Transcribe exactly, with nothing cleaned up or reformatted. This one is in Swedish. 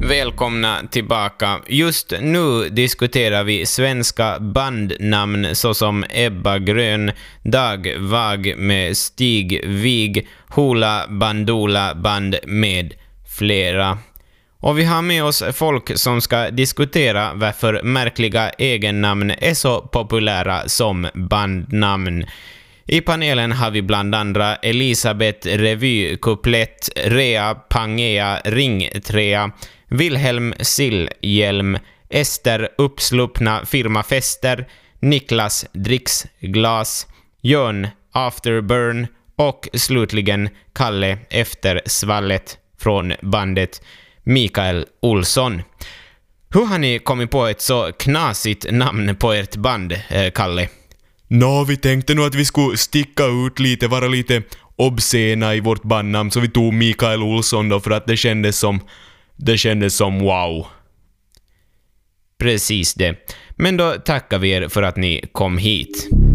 välkomna tillbaka. Just nu diskuterar vi svenska bandnamn såsom Ebba Grön, Dag Vag med Stig Vig, Hoola Bandoola Band med flera. Och vi har med oss folk som ska diskutera varför märkliga egennamn är så populära som bandnamn. I panelen har vi bland andra Elisabeth Revy Kuplett, Rea Pangea Ringtrea, Wilhelm Sillhjelm, Ester Uppsluppna Firma Fester, Niklas Dricksglas, Jörn Afterburn och slutligen Kalle Eftersvallet från bandet Mikael Olsson. Hur har ni kommit på ett så knasigt namn på ert band, Kalle? Nå, vi tänkte nog att vi skulle sticka ut lite, vara lite obscena i vårt bandnamn, så vi tog Mikael Olsson då, för att det kändes som det kändes som wow. Precis det. Men då tackar vi er för att ni kom hit.